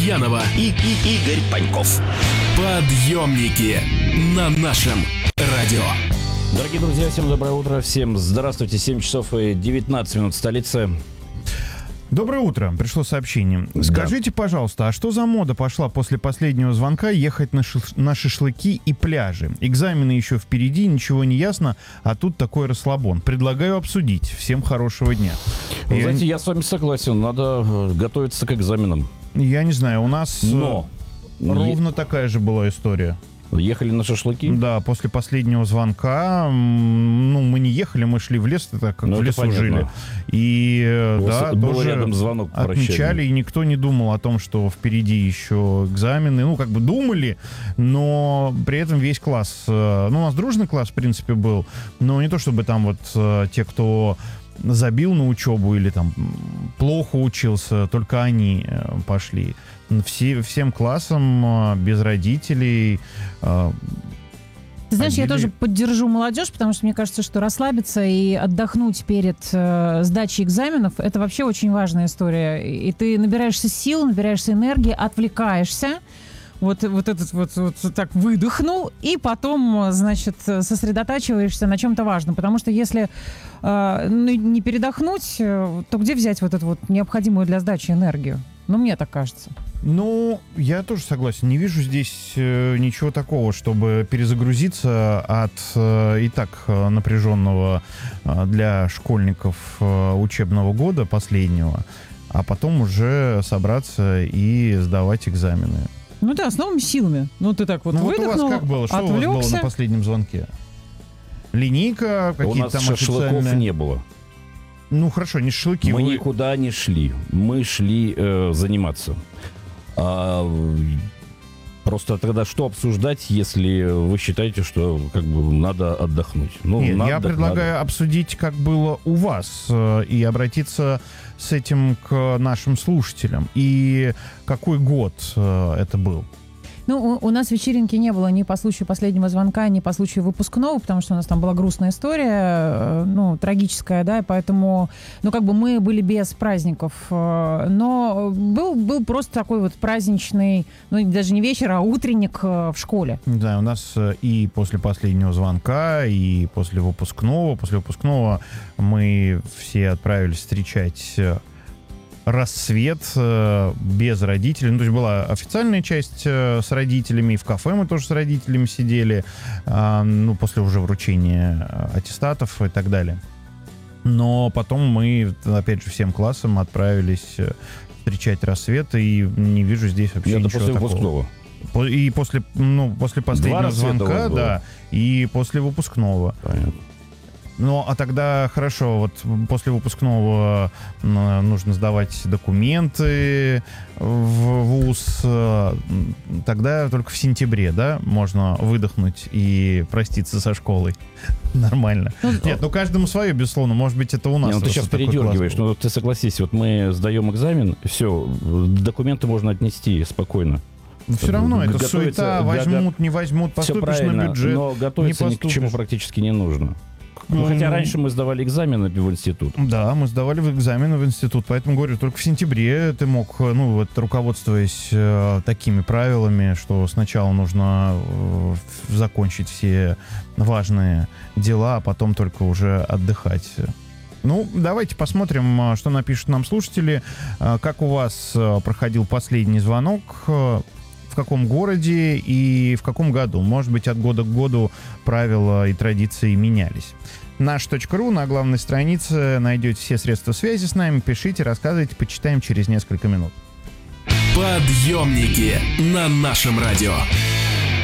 Гурьянова и Игорь Паньков. Подъемники на нашем радио. Дорогие друзья, всем доброе утро, всем здравствуйте. 7 часов и 19 минут в столице. Доброе утро. Пришло сообщение. Скажите, пожалуйста, а что за мода пошла после последнего звонка ехать на шашлыки и пляжи? Экзамены еще впереди, ничего не ясно, а тут такой расслабон. Предлагаю обсудить. Всем хорошего дня. Вы знаете, я с вами согласен, надо готовиться к экзаменам. Я не знаю, у нас Но ровно такая же была история. Ехали на шашлыки? Да, после последнего звонка, мы не ехали, мы шли в лес, так как в лесу жили. И был тоже рядом звонок отмечали, и никто не думал о том, что впереди еще экзамены. Думали, но при этом весь класс, у нас дружный класс, в принципе, был, но не то чтобы там вот те, кто забил на учебу или там плохо учился, только они пошли. Всем классом, без родителей. Ты знаешь, я тоже поддержу молодежь, потому что мне кажется, что расслабиться и отдохнуть перед сдачей экзаменов — это вообще очень важная история. И ты набираешься сил, набираешься энергии, отвлекаешься. Вот так выдохнул, и потом, значит, сосредотачиваешься на чем-то важном. Потому что если не передохнуть, то где взять вот эту вот необходимую для сдачи энергию? Мне так кажется. Я тоже согласен. Не вижу здесь ничего такого, чтобы перезагрузиться от и так напряженного для школьников учебного года последнего, а потом уже собраться и сдавать экзамены. С новыми силами. Ты так вот выдохнул, у вас как было? Что отвлекся? У вас было на последнем звонке? Линейка, какие-то там шашлыков официальные... не было. Хорошо, не шашлыки. Мы никуда не шли. Мы шли заниматься. Просто тогда что обсуждать, если вы считаете, что надо отдохнуть? Я предлагаю обсудить, как было у вас, и обратиться с этим к нашим слушателям. И какой год это был? У нас вечеринки не было ни по случаю последнего звонка, ни по случаю выпускного, потому что у нас там была грустная история, трагическая, да, и поэтому, мы были без праздников. Но был просто такой вот праздничный, даже не вечер, а утренник в школе. Да, у нас и после последнего звонка, и после выпускного. После выпускного мы все отправились встречать рассвет без родителей. То есть была официальная часть с родителями, и в кафе мы тоже с родителями сидели, после уже вручения аттестатов и так далее. Но потом мы, опять же, всем классом отправились встречать рассвет, и не вижу здесь вообще ничего после такого. И после последнего звонка, да, и после выпускного. Понятно. А тогда хорошо, вот после выпускного нужно сдавать документы в ВУЗ, тогда только в сентябре, да, можно выдохнуть и проститься со школой. Нормально. Нет, каждому свое, безусловно, может быть, это у нас. Ты сейчас передергиваешь, ты согласись, вот мы сдаем экзамен, все, документы можно отнести спокойно. Все равно это суета, возьмут, не возьмут, поступишь на бюджет. Но готовиться ни к чему практически не нужно. Хотя раньше мы сдавали экзамены в институт. Да, мы сдавали экзамены в институт, поэтому, говорю, только в сентябре ты мог, руководствуясь такими правилами, что сначала нужно закончить все важные дела, а потом только уже отдыхать. Давайте посмотрим, что напишут нам слушатели. Как у вас проходил последний звонок? В каком городе и в каком году? Может быть, от года к году правила и традиции менялись. Наш.ру на главной странице найдете все средства связи с нами. Пишите, рассказывайте, почитаем через несколько минут. Подъемники на нашем радио.